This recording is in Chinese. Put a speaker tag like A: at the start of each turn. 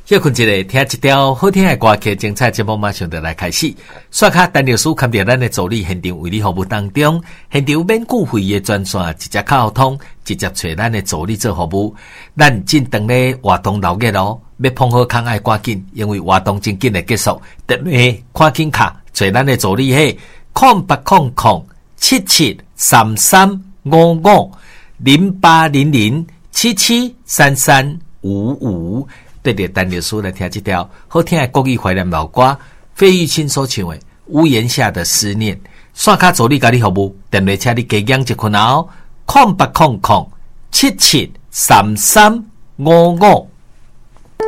A: 休困一下，听一条好听的歌曲，精彩节目马上就来开始。刷卡陈律师看到咱的助理现场为你服务当中，现场免付费的专线直接沟通，直接找咱的助理做服务。咱进等咧活动6月咯，要碰好康爱赶紧，因为活动真紧的结束。特别看紧卡，找咱的助理嘿，08007733550800773355。对着陈律师来听这条好听的国语怀念老歌，费玉清所唱的《屋檐下的思念》。刷卡助理甲你服务，电话请你加减一困哦，0800773355。